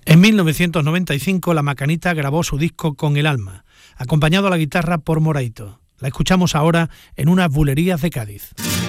En 1995 La Macanita grabó su disco Con el alma, acompañado a la guitarra por Moraito. La escuchamos ahora en Unas bulerías de Cádiz.